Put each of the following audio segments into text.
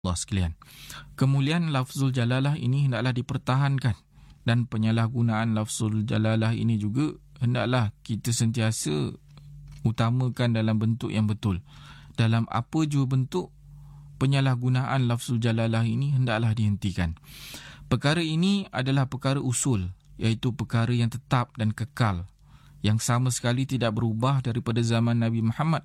Allah sekalian. Kemuliaan lafzul jalalah ini hendaklah dipertahankan, dan penyalahgunaan lafzul jalalah ini juga hendaklah kita sentiasa utamakan dalam bentuk yang betul. Dalam apa jua bentuk, penyalahgunaan lafzul jalalah ini hendaklah dihentikan. Perkara ini adalah perkara usul, iaitu perkara yang tetap dan kekal, yang sama sekali tidak berubah daripada zaman Nabi Muhammad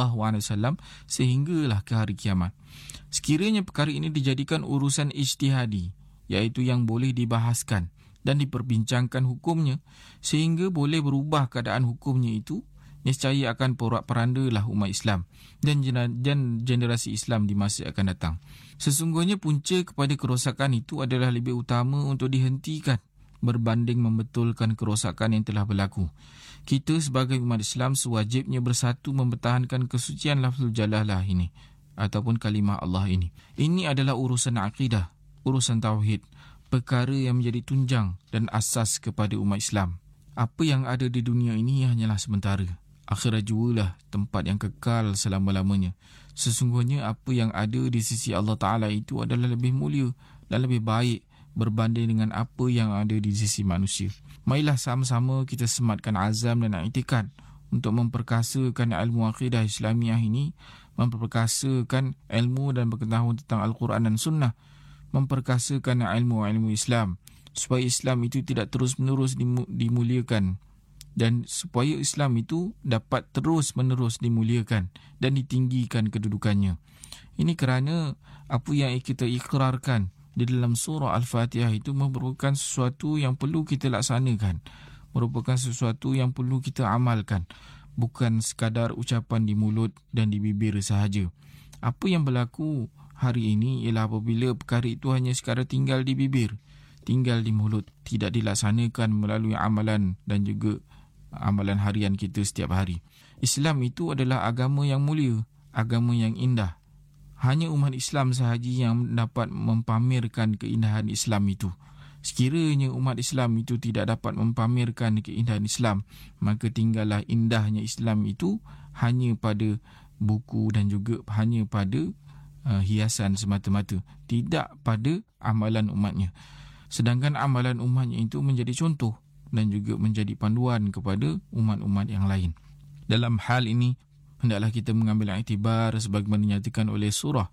SAW sehinggalah ke hari kiamat. Sekiranya perkara ini dijadikan urusan ijtihadi, iaitu yang boleh dibahaskan dan diperbincangkan hukumnya sehingga boleh berubah keadaan hukumnya itu, nescaya akan porak-porandalah umat Islam dan generasi Islam di masa akan datang. Sesungguhnya punca kepada kerosakan itu adalah lebih utama untuk dihentikan berbanding membetulkan kerosakan yang telah berlaku. Kita sebagai umat Islam sewajibnya bersatu mempertahankan kesucian lafzul jalalah ini ataupun kalimah Allah ini. Ini adalah urusan akidah, urusan tauhid, perkara yang menjadi tunjang dan asas kepada umat Islam. Apa yang ada di dunia ini hanyalah sementara. Akhirat jualah tempat yang kekal selama-lamanya. Sesungguhnya apa yang ada di sisi Allah Ta'ala itu adalah lebih mulia dan lebih baik berbanding dengan apa yang ada di sisi manusia. Marilah sama-sama kita sematkan azam dan i'tikad untuk memperkasakan ilmu akidah Islamiah ini, memperkasakan ilmu dan pengetahuan tentang Al-Quran dan Sunnah, memperkasakan ilmu-ilmu Islam, supaya Islam itu tidak terus-menerus dimuliakan, dan supaya Islam itu dapat terus-menerus dimuliakan dan ditinggikan kedudukannya. Ini kerana apa yang kita ikrarkan di dalam surah Al-Fatihah itu merupakan sesuatu yang perlu kita laksanakan, merupakan sesuatu yang perlu kita amalkan, bukan sekadar ucapan di mulut dan di bibir sahaja. Apa yang berlaku hari ini ialah apabila perkara itu hanya sekadar tinggal di bibir, tinggal di mulut, tidak dilaksanakan melalui amalan dan juga amalan harian kita setiap hari. Islam itu adalah agama yang mulia, agama yang indah. Hanya umat Islam sahaja yang dapat mempamerkan keindahan Islam itu. Sekiranya umat Islam itu tidak dapat mempamerkan keindahan Islam, maka tinggallah indahnya Islam itu hanya pada buku dan juga hanya pada hiasan semata-mata, tidak pada amalan umatnya. Sedangkan amalan umatnya itu menjadi contoh dan juga menjadi panduan kepada umat-umat yang lain. Dalam hal ini, hendaklah kita mengambil iktibar sebagaimana dinyatakan oleh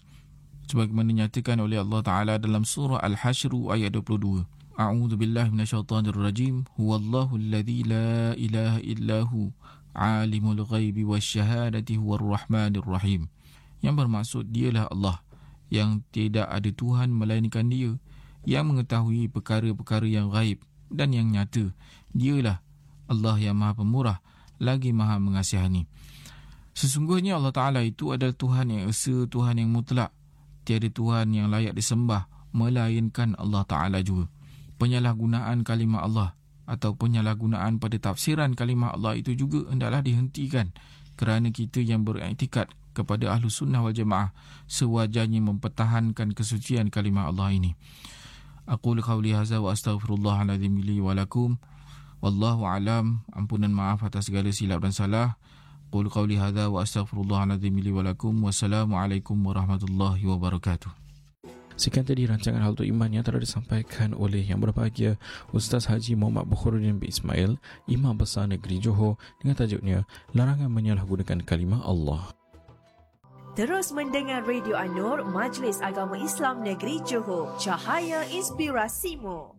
Allah Ta'ala dalam surah Al-Hashr ayat 22. A'udzu billahi minasyaitonir rajim. Huwallahu alladzi la ilaha illahu alimul ghaibi wasyahadati huwar rahmanir rahim. Yang bermaksud dialah Allah, yang tidak ada Tuhan melainkan Dia, yang mengetahui perkara-perkara yang ghaib dan yang nyata. Dialah Allah yang Maha Pemurah lagi Maha Mengasihani. Sesungguhnya Allah Ta'ala itu adalah Tuhan yang esa, Tuhan yang mutlak. Tiada Tuhan yang layak disembah melainkan Allah Ta'ala juga. Penyalahgunaan kalimah Allah atau penyalahgunaan pada tafsiran kalimah Allah itu juga hendaklah dihentikan, kerana kita yang beriktikad kepada Ahlu Sunnah wal Jamaah sewajarnya mempertahankan kesucian kalimah Allah ini. Aqulu qawli hadza wa astaghfirullahaladzim li wa lakum. Wallahu alam. Ampunan maaf atas segala silap dan salah. Qul qawli hadza wa astaghfirullahaladzim li wa lakum. Wassalamualaikum warahmatullahi wabarakatuh. Sekian tadi rancangan Hal Untuk Iman yang telah disampaikan oleh Yang Berbahagia Ustaz Haji Muhammad Bukhuruddin bin Ismail, Imam Besar Negeri Johor, dengan tajuknya Larangan Menyalahgunakan Kalimah Allah. Terus mendengar Radio An-Nur, Majlis Agama Islam Negeri Johor, cahaya inspirasimu.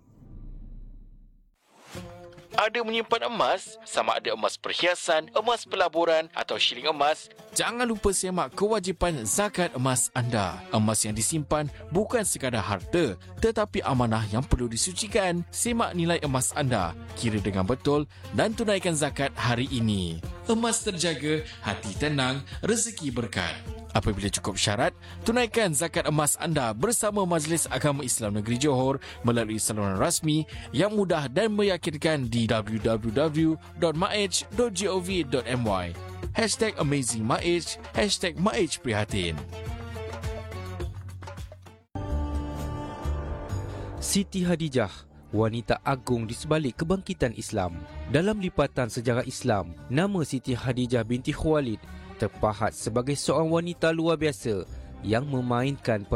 Ada menyimpan emas, sama ada emas perhiasan, emas pelaburan atau shilling emas, jangan lupa semak kewajipan zakat emas anda. Emas yang disimpan bukan sekadar harta, tetapi amanah yang perlu disucikan. Semak nilai emas anda, kira dengan betul dan tunaikan zakat hari ini. Emas terjaga, hati tenang, rezeki berkat. Apabila cukup syarat, tunaikan zakat emas anda bersama Majlis Agama Islam Negeri Johor melalui saluran rasmi yang mudah dan meyakinkan di www.maij.gov.my. #AmazingMaij, #MaijPrihatin. Siti Khadijah, wanita agung di sebalik kebangkitan Islam. Dalam lipatan sejarah Islam, nama Siti Khadijah binti Khuwailid terpahat sebagai seorang wanita luar biasa yang memainkan